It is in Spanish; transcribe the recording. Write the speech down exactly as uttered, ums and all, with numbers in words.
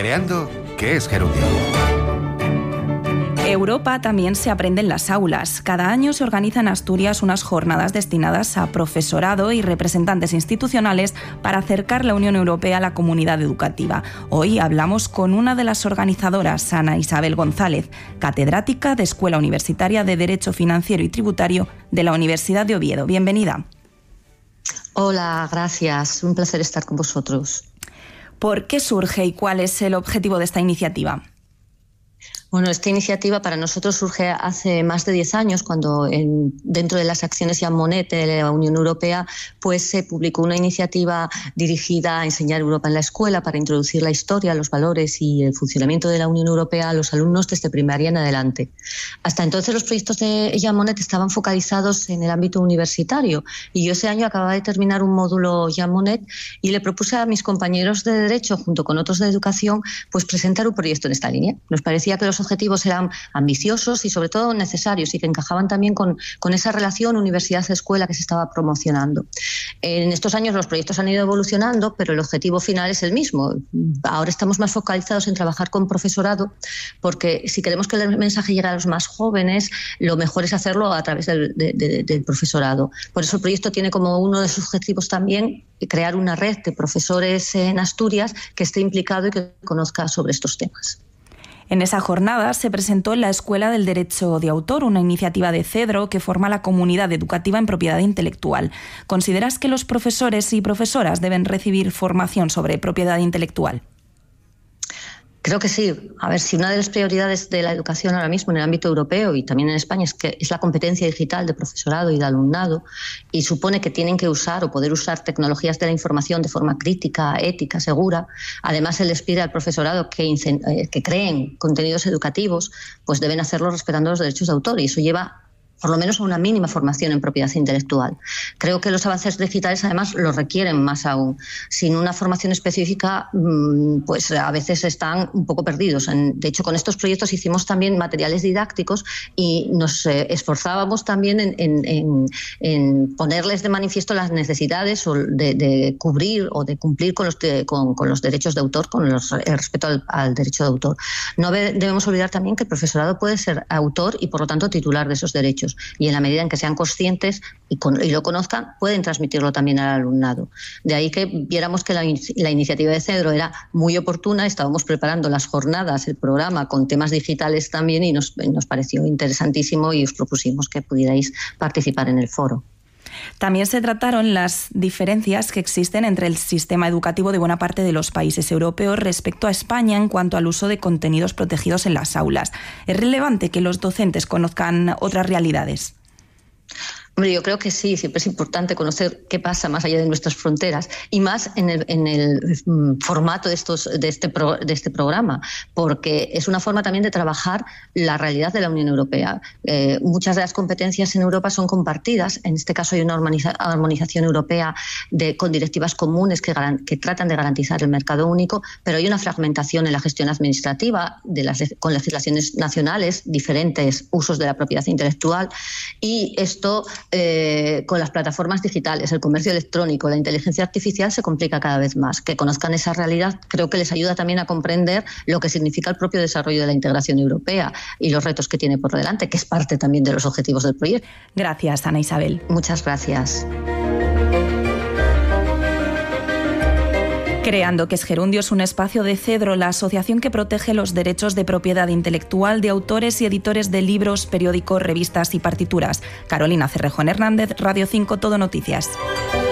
Creando ¿Qué es Gerundio? Europa también se aprende en las aulas. Cada año se organizan en Asturias unas jornadas destinadas a profesorado y representantes institucionales para acercar la Unión Europea a la comunidad educativa. Hoy hablamos con una de las organizadoras, Ana Isabel González, catedrática de Escuela Universitaria de Derecho Financiero y Tributario de la Universidad de Oviedo. Bienvenida. Hola, gracias. Un placer estar con vosotros. ¿Por qué surge y cuál es el objetivo de esta iniciativa? Bueno, esta iniciativa para nosotros surge hace más de diez años, cuando en, dentro de las acciones Jean Monnet de la Unión Europea, pues se publicó una iniciativa dirigida a enseñar Europa en la escuela para introducir la historia, los valores y el funcionamiento de la Unión Europea a los alumnos desde primaria en adelante. Hasta entonces los proyectos de Jean Monnet estaban focalizados en el ámbito universitario y yo ese año acababa de terminar un módulo Jean Monnet y le propuse a mis compañeros de Derecho, junto con otros de Educación, pues presentar un proyecto en esta línea. Nos parecía que los objetivos eran ambiciosos y sobre todo necesarios y que encajaban también con, con esa relación universidad-escuela que se estaba promocionando. En estos años los proyectos han ido evolucionando, pero el objetivo final es el mismo. Ahora estamos más focalizados en trabajar con profesorado, porque si queremos que el mensaje llegue a los más jóvenes, lo mejor es hacerlo a través del, de, de, del profesorado. Por eso el proyecto tiene como uno de sus objetivos también crear una red de profesores en Asturias que esté implicado y que conozca sobre estos temas. En esa jornada se presentó la Escuela del Derecho de Autor, una iniciativa de Cedro que forma la comunidad educativa en propiedad intelectual. ¿Consideras que los profesores y profesoras deben recibir formación sobre propiedad intelectual? Creo que sí. A ver, si una de las prioridades de la educación ahora mismo en el ámbito europeo y también en España es que es la competencia digital de profesorado y de alumnado y supone que tienen que usar o poder usar tecnologías de la información de forma crítica, ética, segura. Además, se les pide al profesorado que, que creen contenidos educativos, pues deben hacerlo respetando los derechos de autor y eso lleva por lo menos a una mínima formación en propiedad intelectual. Creo que los avances digitales además lo requieren más aún. Sin una formación específica, pues a veces están un poco perdidos. De hecho, con estos proyectos hicimos también materiales didácticos y nos esforzábamos también en, en, en, en ponerles de manifiesto las necesidades de, de cubrir o de cumplir con los, de, con, con los derechos de autor, con los, el respeto al, al derecho de autor. No debemos olvidar también que el profesorado puede ser autor y, por lo tanto, titular de esos derechos. Y en la medida en que sean conscientes y, con, y lo conozcan, pueden transmitirlo también al alumnado. De ahí que viéramos que la, la iniciativa de Cedro era muy oportuna, estábamos preparando las jornadas, el programa con temas digitales también y nos, nos pareció interesantísimo y os propusimos que pudierais participar en el foro. También se trataron las diferencias que existen entre el sistema educativo de buena parte de los países europeos respecto a España en cuanto al uso de contenidos protegidos en las aulas. ¿Es relevante que los docentes conozcan otras realidades? Hombre, yo creo que sí, siempre es importante conocer qué pasa más allá de nuestras fronteras y más en el, en el formato de, estos, de, este pro, de este programa, porque es una forma también de trabajar la realidad de la Unión Europea. Eh, muchas de las competencias en Europa son compartidas, en este caso hay una armonización europea de, con directivas comunes que, que tratan de garantizar el mercado único, pero hay una fragmentación en la gestión administrativa de las, con legislaciones nacionales, diferentes usos de la propiedad intelectual y esto Eh, con las plataformas digitales, el comercio electrónico, la inteligencia artificial se complica cada vez más. Que conozcan esa realidad creo que les ayuda también a comprender lo que significa el propio desarrollo de la integración europea y los retos que tiene por delante, que es parte también de los objetivos del proyecto. Gracias, Ana Isabel. Muchas gracias. Creando ¿Qué es Gerundio? Es un espacio de Cedro, la asociación que protege los derechos de propiedad intelectual de autores y editores de libros, periódicos, revistas y partituras. Carolina Cerrejón Hernández, Radio cinco Todo Noticias.